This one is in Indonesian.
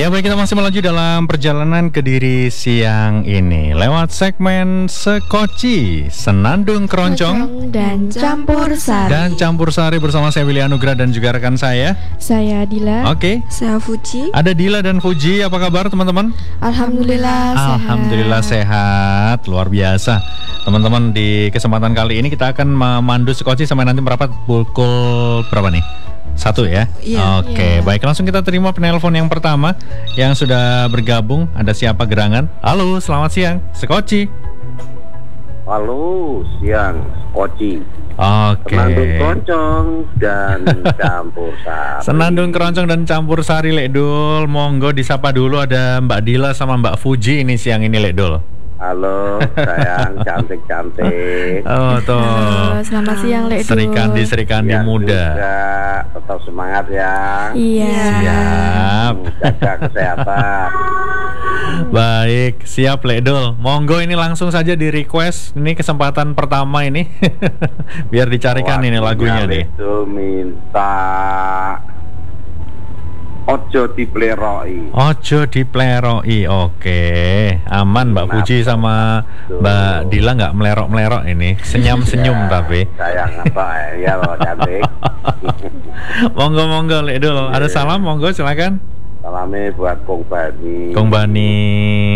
Ya baik, kita masih melaju dalam perjalanan Kediri siang ini lewat segmen Sekoci, Senandung Keroncong dan Campur Sari. Bersama saya Willy Anugrah dan juga rekan saya Dila. Oke. Saya Fuji. Ada Dila dan Fuji, apa kabar teman-teman? Alhamdulillah sehat. Alhamdulillah sehat, luar biasa. Teman-teman, di kesempatan kali ini kita akan memandu Sekoci sampai nanti merapat pukul berapa nih? 1 ya? Iya. Oke, baik, langsung kita terima penelpon yang pertama yang sudah bergabung. Ada siapa gerangan? Halo, selamat siang, Sekoci. Halo, siang, Sekoci. Oke. Senandung Keroncong dan Campur Sari. Senandung Keroncong dan Campur Sari, Lek Dul. Monggo disapa dulu, ada Mbak Dila sama Mbak Fuji ini siang ini, Lek Dul. Halo, sayang, cantik-cantik. Oh, tuh. Halo, selamat siang, Lek Dul. Sri Kandi Ya, muda. juga tetap semangat ya. Iya. Siap. Jaga kesehatan. Baik, siap Lek Dul. Monggo ini langsung saja di request. Ini kesempatan pertama ini. Biar dicarikan ini lagunya nih. Itu minta Ojo dipleroi. Ojo dipleroi. Oke, aman Mbak Puji sama Mbak Dila nggak melerok-melerok ini. Senyum-senyum tapi. Sayang apa ya lo cantik. Monggo Lek Dul. Ada salam, monggo silakan. Salamnya buat Kong Bani. Kong Bani.